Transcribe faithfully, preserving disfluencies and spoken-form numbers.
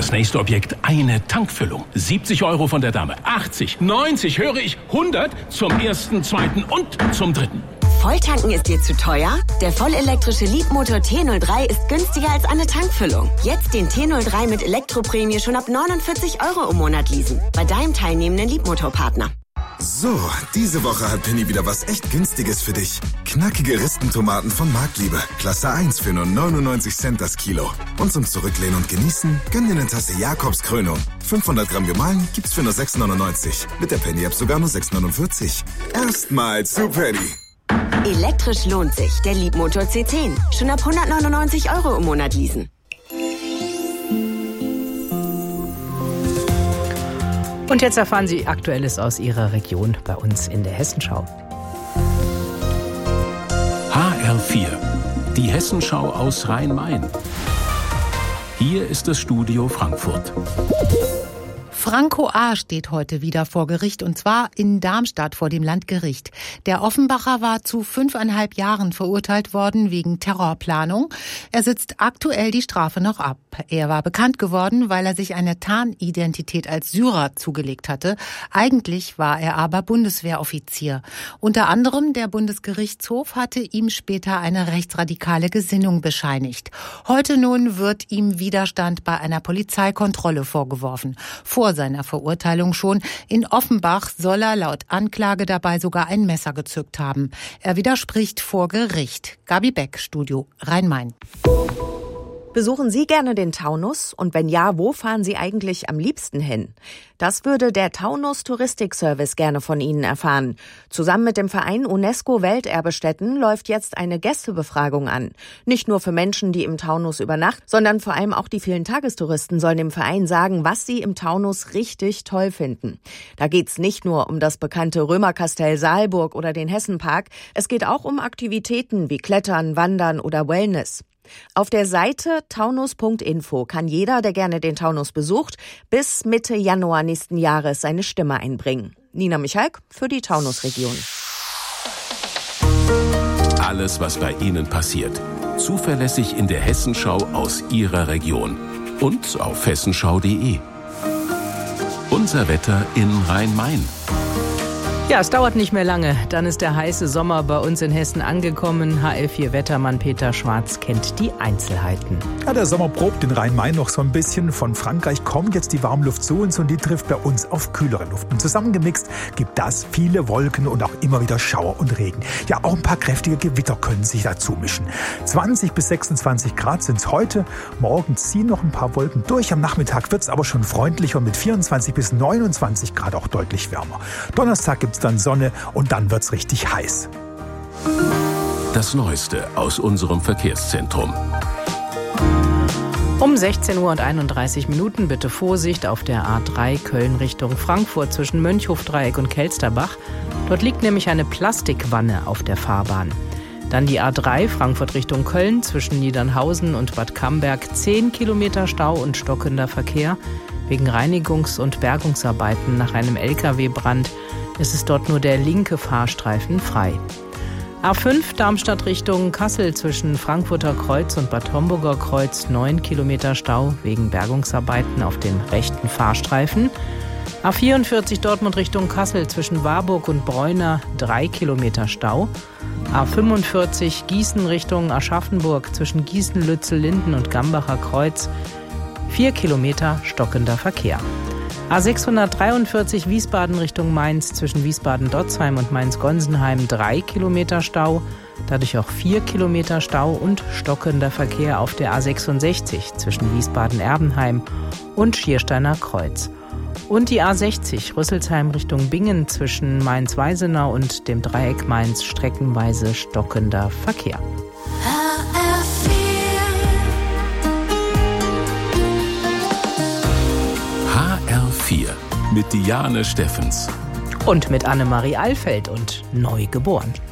Das nächste Objekt, eine Tankfüllung. siebzig Euro von der Dame. achtzig, neunzig, höre ich, hundert zum ersten, zweiten und zum dritten. Volltanken ist dir zu teuer? Der vollelektrische Leapmotor T null drei ist günstiger als eine Tankfüllung. Jetzt den T null drei mit Elektroprämie schon ab neunundvierzig Euro im Monat leasen. Bei deinem teilnehmenden Leapmotor-Partner. So, diese Woche hat Penny wieder was echt Günstiges für dich. Knackige Ristentomaten von Marktliebe. Klasse eins für nur neunundneunzig Cent das Kilo. Und zum Zurücklehnen und Genießen, gönn dir eine Tasse Jakobs Krönung. fünfhundert Gramm gemahlen gibt's für nur sechs neunundneunzig. Mit der Penny-App sogar nur sechs neunundvierzig. Erstmal zu Penny. Elektrisch lohnt sich. Der Leapmotor C zehn. Schon ab hundertneunundneunzig Euro im Monat leasen. Und jetzt erfahren Sie Aktuelles aus Ihrer Region bei uns in der Hessenschau. H R vier, die Hessenschau aus Rhein-Main. Hier ist das Studio Frankfurt. Franco A. steht heute wieder vor Gericht, und zwar in Darmstadt vor dem Landgericht. Der Offenbacher war zu fünfeinhalb Jahren verurteilt worden wegen Terrorplanung. Er sitzt aktuell die Strafe noch ab. Er war bekannt geworden, weil er sich eine Tarnidentität als Syrer zugelegt hatte. Eigentlich war er aber Bundeswehroffizier. Unter anderem der Bundesgerichtshof hatte ihm später eine rechtsradikale Gesinnung bescheinigt. Heute nun wird ihm Widerstand bei einer Polizeikontrolle vorgeworfen. Vor seiner Verurteilung schon. In Offenbach soll er laut Anklage dabei sogar ein Messer gezückt haben. Er widerspricht vor Gericht. Gabi Beck, Studio Rhein-Main. Besuchen Sie gerne den Taunus? Und wenn ja, wo fahren Sie eigentlich am liebsten hin? Das würde der Taunus Touristikservice gerne von Ihnen erfahren. Zusammen mit dem Verein UNESCO Welterbestätten läuft jetzt eine Gästebefragung an. Nicht nur für Menschen, die im Taunus übernachten, sondern vor allem auch die vielen Tagestouristen sollen dem Verein sagen, was sie im Taunus richtig toll finden. Da geht's nicht nur um das bekannte Römerkastell Saalburg oder den Hessenpark. Es geht auch um Aktivitäten wie Klettern, Wandern oder Wellness. Auf der Seite taunus punkt info kann jeder, der gerne den Taunus besucht, bis Mitte Januar nächsten Jahres seine Stimme einbringen. Nina Michalk für die Taunusregion. Alles, was bei Ihnen passiert. Zuverlässig in der Hessenschau aus Ihrer Region. Und auf hessenschau punkt de. Unser Wetter in Rhein-Main. Ja, es dauert nicht mehr lange. Dann ist der heiße Sommer bei uns in Hessen angekommen. H L vier Wettermann Peter Schwarz kennt die Einzelheiten. Ja, der Sommer probt in Rhein-Main noch so ein bisschen. Von Frankreich kommt jetzt die Warmluft zu uns und die trifft bei uns auf kühlere Luft. Und zusammengemixt gibt das viele Wolken und auch immer wieder Schauer und Regen. Ja, auch ein paar kräftige Gewitter können sich dazu mischen. zwanzig bis sechsundzwanzig Grad sind es heute. Morgen ziehen noch ein paar Wolken durch. Am Nachmittag wird es aber schon freundlicher mit vierundzwanzig bis neunundzwanzig Grad auch deutlich wärmer. Donnerstag gibt es dann Sonne und dann wird's richtig heiß. Das Neueste aus unserem Verkehrszentrum. Um sechzehn Uhr und einunddreißig Minuten bitte Vorsicht auf der A drei Köln Richtung Frankfurt zwischen Mönchhofdreieck und Kelsterbach. Dort liegt nämlich eine Plastikwanne auf der Fahrbahn. Dann die A drei Frankfurt Richtung Köln zwischen Niedernhausen und Bad Camberg. zehn Kilometer Stau und stockender Verkehr. Wegen Reinigungs- und Bergungsarbeiten nach einem L K W-Brand ist es dort nur der linke Fahrstreifen frei. A fünf Darmstadt Richtung Kassel zwischen Frankfurter Kreuz und Bad Homburger Kreuz. neun Kilometer Stau wegen Bergungsarbeiten auf dem rechten Fahrstreifen. A vierundvierzig Dortmund Richtung Kassel zwischen Warburg und Bräuner. drei Kilometer Stau. A fünfundvierzig Gießen Richtung Aschaffenburg zwischen Gießen, Lützel, Linden und Gambacher Kreuz. vier Kilometer stockender Verkehr. A sechshundertdreiundvierzig Wiesbaden Richtung Mainz zwischen Wiesbaden-Dotzheim und Mainz-Gonsenheim. drei Kilometer Stau, dadurch auch vier Kilometer Stau und stockender Verkehr auf der A sechsundsechzig zwischen Wiesbaden-Erbenheim und Schiersteiner Kreuz. Und die A sechzig Rüsselsheim Richtung Bingen zwischen Mainz-Weisenau und dem Dreieck Mainz streckenweise stockender Verkehr. H R vier mit Diane Steffens. Und mit Annemarie Alfeld und Neugeboren.